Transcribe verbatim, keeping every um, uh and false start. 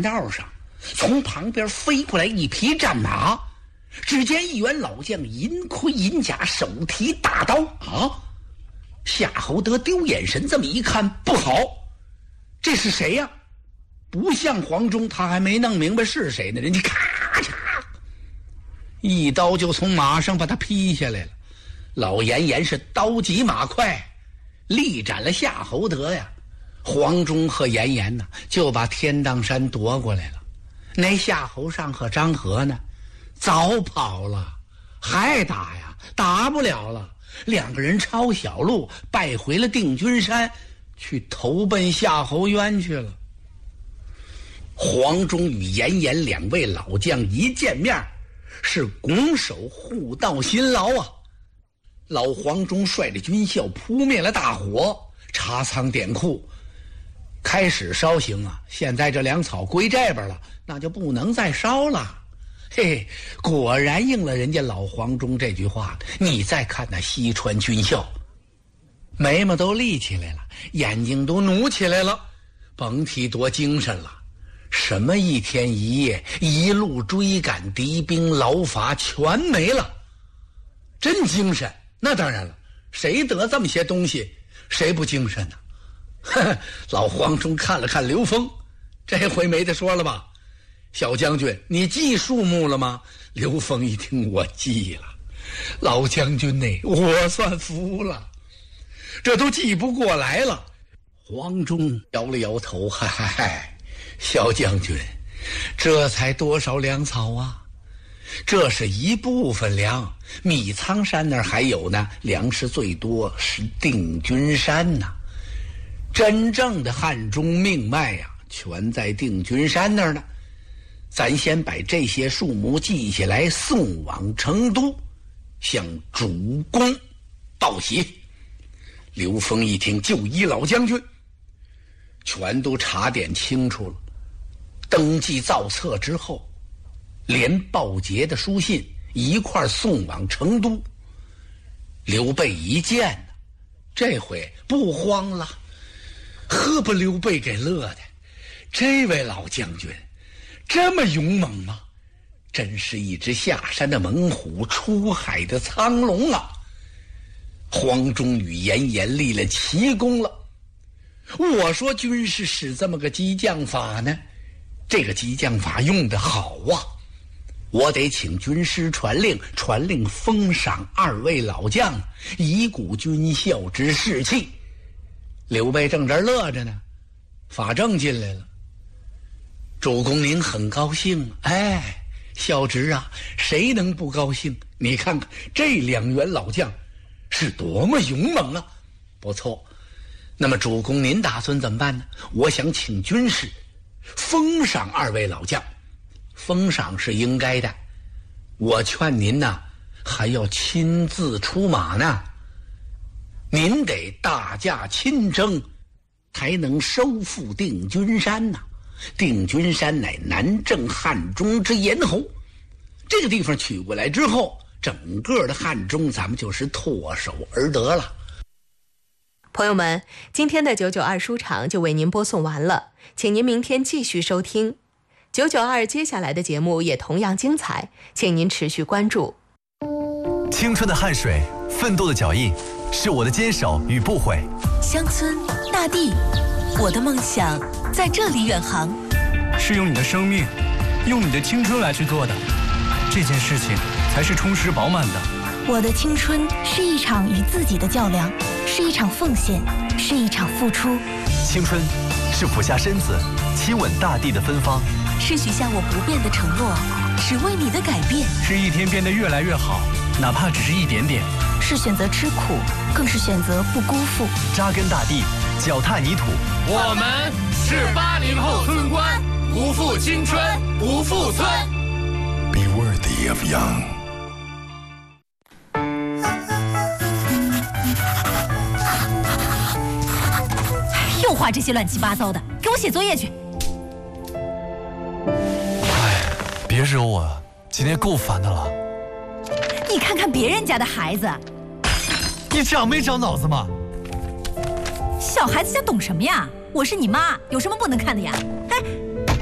道上，从旁边飞过来一匹战马，只见一员老将银盔银甲，手提大刀啊！夏侯德丢眼神，这么一看，不好，这是谁呀？不像黄忠，他还没弄明白是谁呢，人家咔嚓一刀就从马上把他劈下来了。老严严是刀急马快，力斩了夏侯德呀。黄忠和严严呢，就把天罡山夺过来了。那夏侯尚和张合呢，早跑了，还打呀？打不了了。两个人抄小路败回了定军山，去投奔夏侯渊去了。黄忠与严严两位老将一见面，是拱手互道辛劳啊！老黄忠率着军校扑灭了大火，查仓点库，开始烧行啊！现在这粮草归这边了，那就不能再烧了。嘿，果然应了人家老黄忠这句话。你再看那西川军校，眉毛都立起来了，眼睛都努起来了，甭提多精神了。什么一天一夜一路追赶敌兵，劳乏全没了，真精神。那当然了，谁得这么些东西，谁不精神呢？呵，老黄忠看了看刘封，这回没得说了吧？小将军，你记数目了吗？刘封一听，我记了。老将军呢，我算服了，这都记不过来了。黄忠摇了摇头，嗨嗨嗨，小将军，这才多少粮草啊？这是一部分粮，米仓山那儿还有呢，粮食最多是定军山呐。真正的汉中命脉呀、啊，全在定军山那儿呢。咱先把这些数目记下来，送往成都，向主公报喜。刘封一听，就依老将军，全都查点清楚了。登记造册之后，连报捷的书信一块送往成都。刘备一见呢，这回不慌了，呵，把刘备给乐的，这位老将军这么勇猛吗？真是一只下山的猛虎，出海的苍龙啊！黄忠与严严立了奇功了。我说军师使这么个激将法呢，这个激将法用得好啊！我得请军师传令，传令封赏二位老将，以鼓军校之士气。刘备正这儿乐着呢，法正进来了。主公您很高兴，哎，小侄啊，谁能不高兴？你看看这两员老将是多么勇猛啊！不错，那么主公您打算怎么办呢？我想请军士封赏二位老将。封赏是应该的，我劝您呢，还要亲自出马呢。您得大驾亲征，才能收复定军山呐。定军山乃南郑汉中之咽喉，这个地方取过来之后，整个的汉中咱们就是唾手而得了。 朋友们，今天的九九二书场就为您播送完了，请您明天继续收听九九二接下来的节目也同样精彩，请您持续关注。 青春的汗水，奋斗的脚印，是我的坚守与不悔。 乡村大地，我的梦想在这里远航。 是用你的生命，用你的青春来去做的，这件事情才是充实饱满的。 我的青春是一场与自己的较量，是一场奉献，是一场付出。 青春是俯下身子亲吻大地的芬芳， 是许下我不变的承诺，只为你的改变。 是一天变得越来越好，哪怕只是一点点。 是选择吃苦，更是选择不辜负。 扎根大地，脚踏泥土。 我们是八零后村官，不负青春，不负村。 Be worthy of young。 又画这些乱七八糟的，给我写作业去。 哎，别惹我啊，今天够烦的了。 你看看别人家的孩子， 你长没长脑子吗？ 小孩子家懂什么呀？我是你妈，有什么不能看的呀？哎。